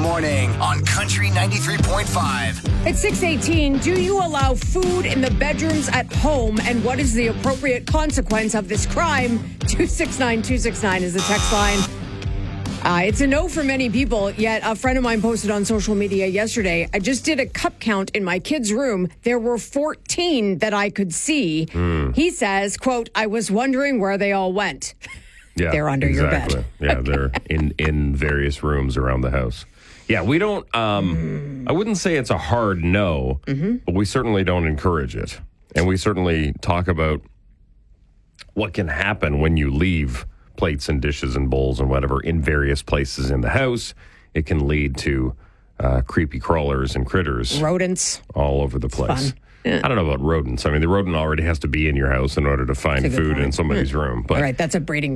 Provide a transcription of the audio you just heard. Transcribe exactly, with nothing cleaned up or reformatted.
morning on Country ninety-three point five. It's six eighteen. Do you allow food in the bedrooms at home? And what is the appropriate consequence of this crime? two six nine two six nine is the text line. Uh, it's a no for many people, yet a friend of mine posted on social media yesterday, I just did a cup count in my kid's room. There were fourteen that I could see. Mm. He says, quote, I was wondering where they all went. Yeah, they're under exactly. your bed. Yeah, they're in, in various rooms around the house. Yeah, we don't, um, mm. I wouldn't say it's a hard no, mm-hmm. but we certainly don't encourage it. And we certainly talk about what can happen when you leave plates and dishes and bowls and whatever in various places in the house. It can lead to uh, creepy crawlers and critters. Rodents. All over the place. Fun. Yeah. I don't know about rodents. I mean, the rodent already has to be in your house in order to find food point. in somebody's mm. room. But all right, that's a breeding